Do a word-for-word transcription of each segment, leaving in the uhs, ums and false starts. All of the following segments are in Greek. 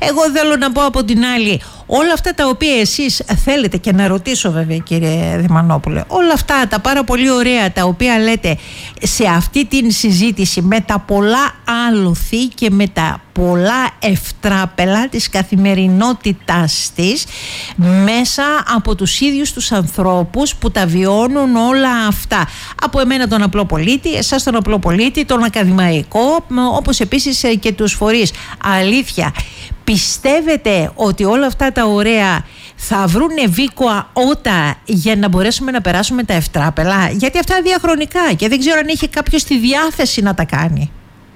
Εγώ θέλω να πω από την άλλη, όλα αυτά τα οποία εσείς θέλετε, και να ρωτήσω βέβαια κύριε Δημανόπουλε, όλα αυτά τα πάρα πολύ ωραία τα οποία λέτε σε αυτή την συζήτηση, με τα πολλά άλοθη και με τα πολλά ευτράπελα της καθημερινότητάς της, μέσα από τους ίδιους τους ανθρώπους που τα βιώνουν όλα αυτά. Από εμένα τον απλό πολίτη, εσάς τον απλό πολίτη, τον ακαδημαϊκό, όπως επίσης και τους φορείς. Αλήθεια, πιστεύετε ότι όλα αυτά τα ωραία θα βρούνε βίκοα ότα για να μπορέσουμε να περάσουμε τα ευτράπελα? Γιατί αυτά διαχρονικά και δεν ξέρω αν έχει κάποιος τη διάθεση να τα κάνει.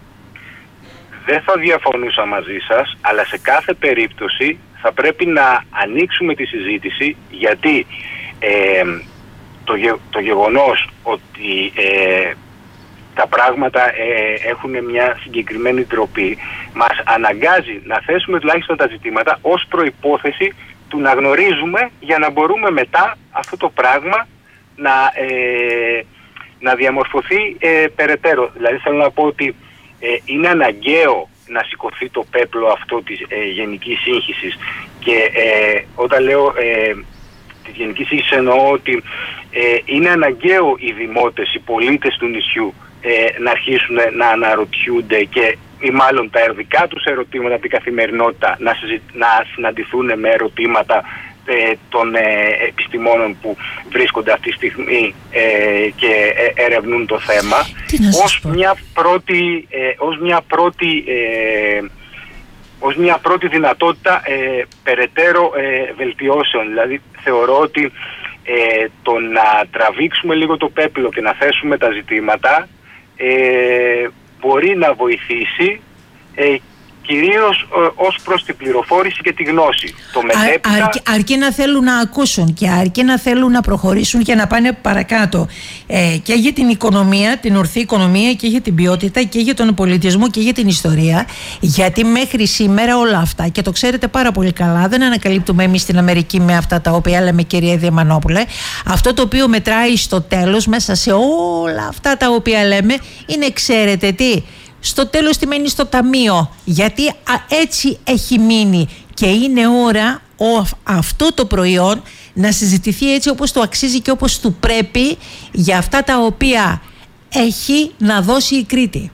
Δεν θα διαφωνούσα μαζί σας, αλλά σε κάθε περίπτωση θα πρέπει να ανοίξουμε τη συζήτηση, γιατί ε, το, γε, το γεγονός ότι ε, τα πράγματα ε, έχουν μια συγκεκριμένη τροπή μας αναγκάζει να θέσουμε τουλάχιστον τα ζητήματα ως προϋπόθεση του να γνωρίζουμε, για να μπορούμε μετά αυτό το πράγμα να, ε, να διαμορφωθεί ε, περαιτέρω. Δηλαδή θέλω να πω ότι ε, είναι αναγκαίο να σηκωθεί το πέπλο αυτό της ε, γενικής σύγχυσης, και ε, όταν λέω ε, της γενικής σύγχυσης εννοώ ότι ε, είναι αναγκαίο οι δημότες, οι πολίτες του νησιού ε, να αρχίσουν να αναρωτιούνται, και ή μάλλον τα ερδικά τους ερωτήματα από την καθημερινότητα να, συζη... να συναντηθούν με ερωτήματα ε, των ε, επιστημόνων που βρίσκονται αυτή τη στιγμή ε, και ε, ερευνούν το θέμα, ως μια πρώτη, ε, ως μια πρώτη, ε, ως μια πρώτη δυνατότητα ε, περαιτέρω ε, βελτιώσεων. Δηλαδή θεωρώ ότι ε, το να τραβήξουμε λίγο το πέπλο και να θέσουμε τα ζητήματα ε, μπορεί να βοηθήσει ε, κυρίως ε, ως προς την πληροφόρηση και τη γνώση. Το μετέπειτα... Αρ, αρκεί, αρκεί να θέλουν να ακούσουν και αρκεί να θέλουν να προχωρήσουν και να πάνε παρακάτω ε, και για την οικονομία, την ορθή οικονομία, και για την ποιότητα και για τον πολιτισμό και για την ιστορία, γιατί μέχρι σήμερα όλα αυτά, και το ξέρετε πάρα πολύ καλά, δεν ανακαλύπτουμε εμείς στην Αμερική με αυτά τα οποία λέμε, κυρία Διαμανόπουλε. Αυτό το οποίο μετράει στο τέλος μέσα σε όλα αυτά τα οποία λέμε είναι, ξέρετε τι, στο τέλος τι μένει στο ταμείο, γιατί α, έτσι έχει μείνει, και είναι ώρα ο, αυτό το προϊόν να συζητηθεί έτσι όπως το αξίζει και όπως του πρέπει, για αυτά τα οποία έχει να δώσει η Κρήτη.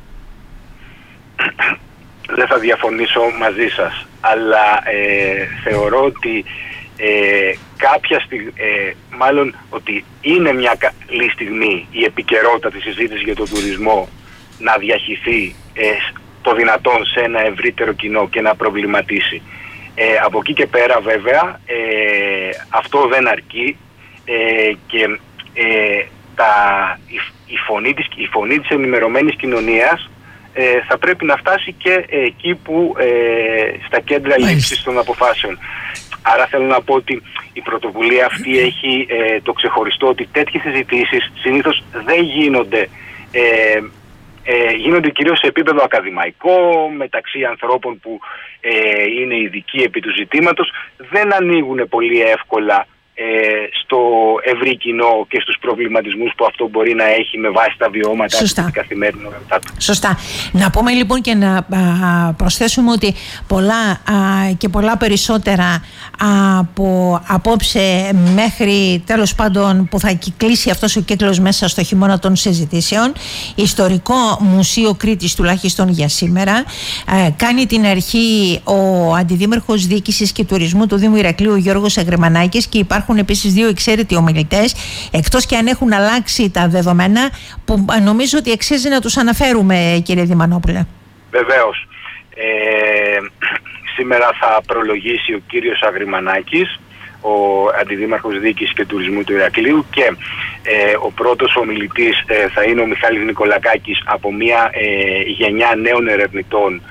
Δεν θα διαφωνήσω μαζί σας, αλλά ε, θεωρώ ότι ε, κάποια στιγμή, ε, μάλλον ότι είναι μια καλή στιγμή η επικαιρότητα της συζήτησης για τον τουρισμό να διαχυθεί ε, το δυνατόν σε ένα ευρύτερο κοινό και να προβληματίσει. Ε, από εκεί και πέρα βέβαια ε, αυτό δεν αρκεί ε, και ε, τα, η, η, φωνή της, η φωνή της ενημερωμένης κοινωνίας ε, θα πρέπει να φτάσει και ε, εκεί που ε, στα κέντρα λήψης των αποφάσεων. Άρα θέλω να πω ότι η πρωτοβουλία αυτή έχει ε, το ξεχωριστό ότι τέτοιες συζητήσεις συνήθως δεν γίνονται ε, Ε, γίνονται κυρίως σε επίπεδο ακαδημαϊκό, μεταξύ ανθρώπων που ε, είναι ειδικοί επί του ζητήματος, δεν ανοίγουν πολύ εύκολα ε, στο ευρύ κοινό και στους προβληματισμούς που αυτό μπορεί να έχει με βάση τα βιώματα της καθημερινότητά του. Σωστά. Να πούμε λοιπόν και να α, προσθέσουμε ότι πολλά α, και πολλά περισσότερα από απόψε μέχρι τέλος πάντων που θα κυκλίσει αυτός ο κύκλος μέσα στο χειμώνα των συζητήσεων, Ιστορικό Μουσείο Κρήτης τουλάχιστον για σήμερα, ε, κάνει την αρχή ο Αντιδήμαρχος Διοίκησης και Τουρισμού του Δήμου Ηρακλείου Γιώργος Αγριμανάκης, και υπάρχουν επίσης δύο εξαίρετοι ομιλητές, εκτός και αν έχουν αλλάξει τα δεδομένα, που νομίζω ότι αξίζει να τους αναφέρουμε, κύριε Δημανόπουλε. Βεβαίως. Ε, σήμερα θα προλογίσει ο κύριος Αγριμανάκης, ο Αντιδήμαρχος Διοίκησης και Τουρισμού του Ηρακλείου, και ε, ο πρώτος ομιλητής ε, θα είναι ο Μιχάλης Νικολακάκης, από μια ε, γενιά νέων ερευνητών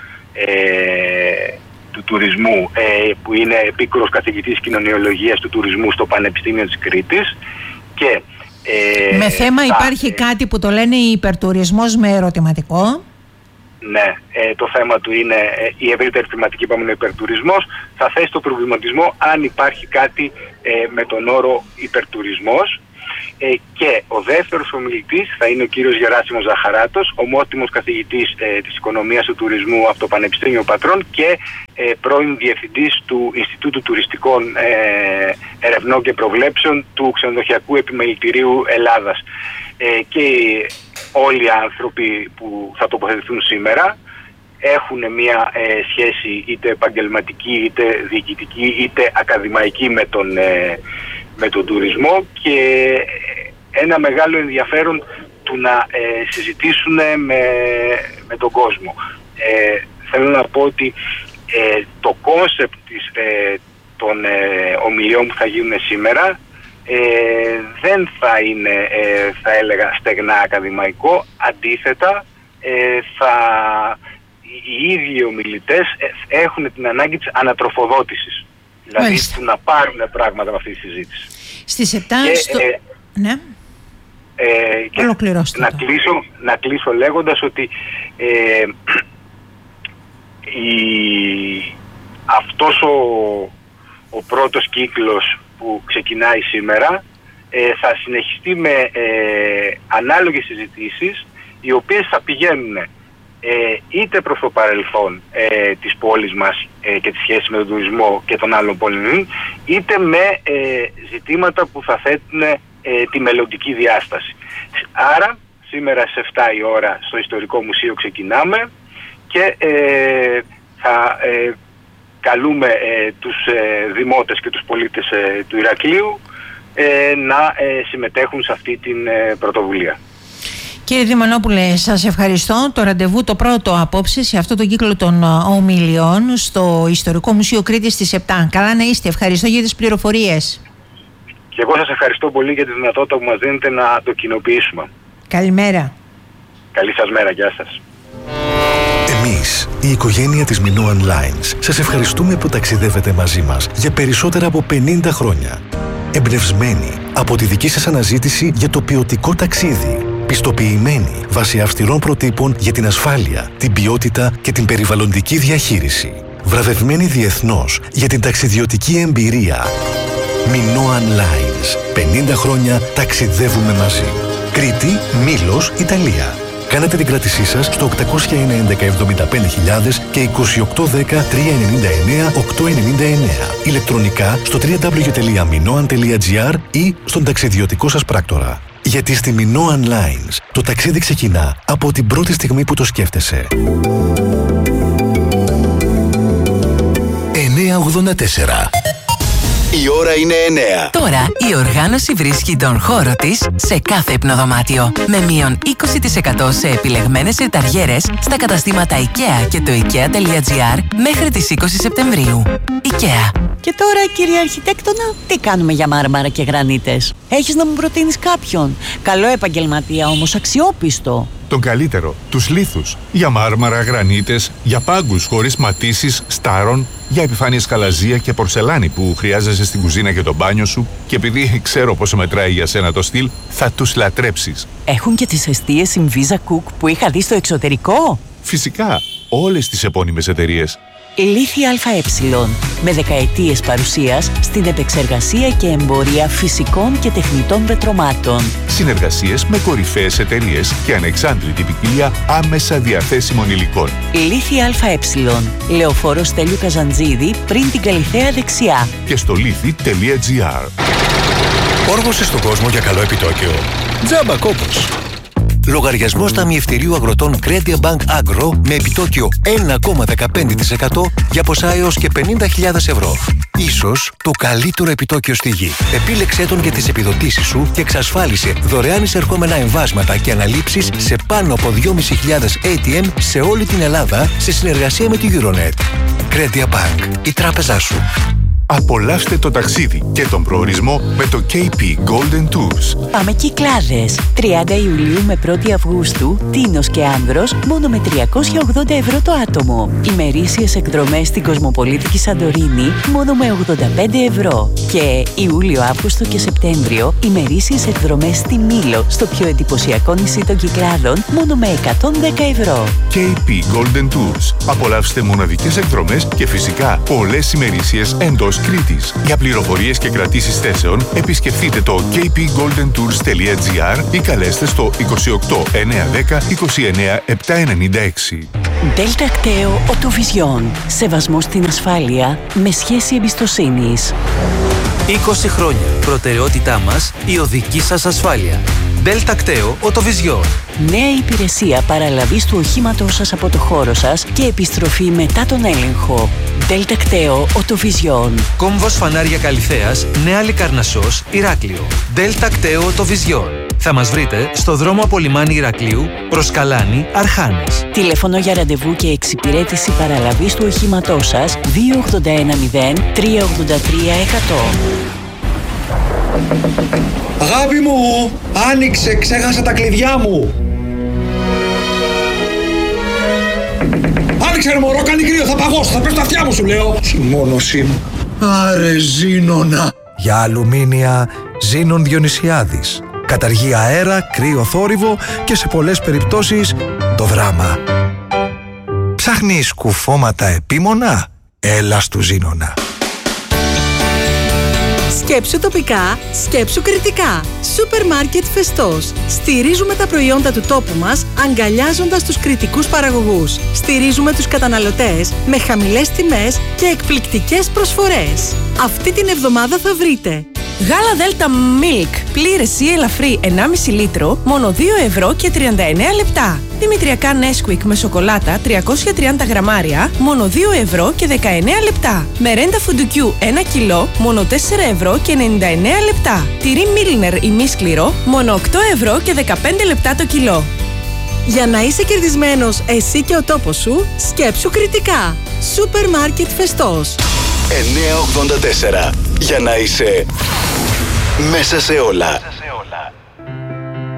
ε, του τουρισμού, ε, που είναι επίκουρος καθηγητής κοινωνιολογίας του τουρισμού στο Πανεπιστήμιο της Κρήτης. Και, ε, με θέμα θα, υπάρχει ε, κάτι που το λένε υπερτουρισμός με ερωτηματικό. Ναι, ε, το θέμα του είναι ε, η ευρύτερη θεματική, είπαμε, είναι υπερτουρισμός. Θα θέσει το προβληματισμό αν υπάρχει κάτι ε, με τον όρο υπερτουρισμός. Ε, και ο δεύτερος ομιλητής θα είναι ο κύριος Γεράσιμος Ζαχαράτος, ομότιμος καθηγητής ε, της Οικονομίας του Τουρισμού από το Πανεπιστήμιο Πατρών και ε, πρώην διευθυντής του Ινστιτούτου Τουριστικών ε, Ερευνών και Προβλέψεων του Ξενοδοχειακού Επιμελητηρίου Ελλάδας. Ε, και όλοι οι άνθρωποι που θα τοποθετηθούν σήμερα έχουν μια ε, σχέση είτε επαγγελματική, είτε διοικητική, είτε ακαδημαϊκή με τον, ε, με τον τουρισμό και ένα μεγάλο ενδιαφέρον του να ε, συζητήσουν με, με τον κόσμο. Ε, θέλω να πω ότι ε, το κόνσεπτ ε, των ε, ομιλιών που θα γίνουν σήμερα ε, δεν θα είναι, ε, θα έλεγα, στεγνά ακαδημαϊκό. Αντίθετα, ε, θα... οι ίδιοι ομιλητές έχουν την ανάγκη της ανατροφοδότησης. Δηλαδή Μάλιστα. του να πάρουν πράγματα με αυτή τη συζήτηση. Στις επτά και, στο... ε, ναι. Ε, και Ολοκληρώστε να το. κλείσω, να κλείσω λέγοντας ότι ε, η, αυτός ο, ο πρώτος κύκλος που ξεκινάει σήμερα ε, θα συνεχιστεί με ε, ανάλογες συζητήσεις οι οποίες θα πηγαίνουν Ε, είτε προς το παρελθόν ε, της πόλης μας ε, και τη σχέση με τον τουρισμό και των άλλων πόλεων, είτε με ε, ζητήματα που θα θέτουν ε, τη μελλοντική διάσταση. Άρα σήμερα στις επτά η ώρα στο Ιστορικό Μουσείο ξεκινάμε και ε, θα ε, καλούμε ε, τους ε, δημότες και τους πολίτες ε, του Ηρακλείου ε, να ε, συμμετέχουν σε αυτή την ε, πρωτοβουλία. Κύριε Δημανόπουλε, σας ευχαριστώ. Το ραντεβού το πρώτο απόψε σε αυτό το κύκλο των ομιλιών στο Ιστορικό Μουσείο Κρήτης στις επτά. Καλά να είστε. Ευχαριστώ για τις πληροφορίες. Και εγώ σας ευχαριστώ πολύ για τη δυνατότητα που μας δίνετε να το κοινοποιήσουμε. Καλημέρα. Καλή σας μέρα. Γεια σας. Εμείς, η οικογένεια της Minoan Lines, σας ευχαριστούμε που ταξιδεύετε μαζί μας για περισσότερα από πενήντα χρόνια. Εμπνευσμένοι από τη δική σας αναζήτηση για το ποιοτικό ταξίδι. Πιστοποιημένοι βάσει αυστηρών προτύπων για την ασφάλεια, την ποιότητα και την περιβαλλοντική διαχείριση. Βραβευμένοι διεθνώς για την ταξιδιωτική εμπειρία. Minoan Lines. πενήντα χρόνια ταξιδεύουμε μαζί. Κρήτη, Μήλος, Ιταλία. Κάνετε την κράτησή σας στο οκτακόσια ενενήντα εβδομήντα πέντε χιλιάδες και είκοσι οκτώ δέκα τριακόσια ενενήντα εννέα οκτακόσια ενενήντα εννέα. Ηλεκτρονικά στο double-u double-u double-u τελεία minoan τελεία gr ή στον ταξιδιωτικό σας πράκτορα. Γιατί στη Minoan Lines το ταξίδι ξεκινά από την πρώτη στιγμή που το σκέφτεσαι. εννιακόσια ογδόντα τέσσερα. Η ώρα είναι εννέα. Τώρα η οργάνωση βρίσκει τον χώρο της σε κάθε υπνοδωμάτιο. Με μείον είκοσι τοις εκατό σε επιλεγμένες συρταριέρες στα καταστήματα IKEA και το ikea.gr μέχρι τις είκοσι Σεπτεμβρίου. IKEA. Και τώρα, κύριε Αρχιτέκτονα, τι κάνουμε για μάρμαρα και γρανίτες? Έχεις να μου προτείνεις κάποιον? Καλό επαγγελματία όμως, αξιόπιστο. Τον καλύτερο, τους λίθους. Για μάρμαρα, γρανίτες, για πάγκους χωρίς ματίσεις, στάρων, για επιφάνειες χαλαζία και πορσελάνη που χρειάζεσαι στην κουζίνα και το μπάνιο σου και επειδή ξέρω πόσο μετράει για σένα το στυλ, θα τους λατρέψεις. Έχουν και τις εστίες Inviza Cook που είχα δει στο εξωτερικό. Φυσικά, όλες τις επώνυμες εταιρείες. Λίθη ΑΕ, με δεκαετίες παρουσίας στην επεξεργασία και εμπορία φυσικών και τεχνητών πετρωμάτων. Συνεργασίες με κορυφαίες εταιρείες και ανεξάντλητη ποικιλία άμεσα διαθέσιμων υλικών. Λίθη ΑΕ, Λεωφόρο Στέλιου Καζαντζίδη, πριν την Καλιθέα δεξιά. Και στο λίθη τελεία gr. Όργωσε στον κόσμο για καλό επιτόκιο. Τζάμπα κόπος. Λογαριασμός ταμιευτηρίου αγροτών Credit Bank Agro με επιτόκιο ένα κόμμα δεκαπέντε τοις εκατό για ποσά έως και πενήντα χιλιάδες ευρώ. Ίσως το καλύτερο επιτόκιο στη γη. Επίλεξέ τον για τις επιδοτήσεις σου και εξασφάλισε δωρεάν εισερχόμενα εμβάσματα και αναλήψεις σε πάνω από δυόμισι χιλιάδες έι τι εμ σε όλη την Ελλάδα σε συνεργασία με τη Euronet. Credit Bank, η τράπεζά σου. Απολαύστε το ταξίδι και τον προορισμό με το κέι πι Golden Tours. Πάμε Κυκλάδες. τριάντα Ιουλίου με πρώτη Αυγούστου, Τίνος και Άνδρος, μόνο με τριακόσια ογδόντα ευρώ το άτομο. Ημερήσιες εκδρομές στην Κοσμοπολίτικη Σαντορίνη, μόνο με ογδόντα πέντε ευρώ. Και Ιούλιο, Αύγουστο και Σεπτέμβριο, ημερήσιες εκδρομές στη Μήλο, στο πιο εντυπωσιακό νησί των Κυκλάδων, μόνο με εκατόν δέκα ευρώ. κέι πι Golden Tours. Απολαύστε μοναδικές εκδρομές και φυσικά πολλές ημερήσιες εντός Δρόμος Κρήτης. Για πληροφορίες και κρατήσεις θέσεων επισκεφτείτε το κέι πι γκόλντεν τουρς τελεία τζι άρ ή καλέστε στο είκοσι οκτώ εννιακόσια δέκα είκοσι εννέα επτακόσια ενενήντα έξι. Delta Acteo Autovision. Σεβασμό στην ασφάλεια με σχέση εμπιστοσύνης. είκοσι χρόνια. Προτεραιότητά μας η οδική σας ασφάλεια. Delta Acteo Autovision. Νέα υπηρεσία παραλαβής του οχήματός σας από το χώρο σας και επιστροφή μετά τον έλεγχο. Delta Acteo Autovision. Κόμβος Φανάρια Καλυθέας, Νέα Λικαρνασσός, Ηράκλειο. Delta Acteo Autovision. Θα μας βρείτε στο δρόμο από λιμάνι Ηρακλείου προς Καλάνη, Αρχάνες. Τηλέφωνο για ραντεβού και εξυπηρέτηση παραλαβής του οχήματός σας δύο οκτώ ένα μηδέν τρία ογδόντα τρία εκατό. Αγάπη μου, άνοιξε, ξέχασα τα κλειδιά μου. Άνοιξε ρε μωρό, κάνει κρύο, θα παγώσω, θα πέσω τα αυτιά μου σου λέω. Συμμόνωσή μου. Άρε Ζήνονα. Για αλουμίνια, Ζήνων Διονυσιάδης. Καταργεί αέρα, κρύο θόρυβο και σε πολλές περιπτώσεις το δράμα. Ψάχνεις κουφώματα επίμονα? Έλα στου Ζήνονα. Σκέψου τοπικά, σκέψου κριτικά. Σούπερ μάρκετ Φεστός. Στηρίζουμε τα προϊόντα του τόπου μας, αγκαλιάζοντας τους κριτικούς παραγωγούς. Στηρίζουμε τους καταναλωτές με χαμηλές τιμές και εκπληκτικές προσφορές. Αυτή την εβδομάδα θα βρείτε Γάλα Δέλτα Milk, πλήρες ή ελαφρύ ενάμιση λίτρο, μόνο δύο ευρώ και τριάντα εννέα λεπτά. Δημητριακά Nesquik με σοκολάτα τριακόσια τριάντα γραμμάρια, μόνο δύο ευρώ και δεκαεννέα λεπτά. Μερέντα Φουντουκιού ένα κιλό, μόνο τέσσερα ευρώ και ενενήντα εννέα λεπτά. Τυρί Μίλνερ ημίσκληρο, μόνο οκτώ ευρώ και δεκαπέντε λεπτά το κιλό. Για να είσαι κερδισμένος εσύ και ο τόπος σου, σκέψου κριτικά. Σούπερ μάρκετ Φεστός. εννιακόσια ογδόντα τέσσερα. Για να είσαι μέσα σε όλα.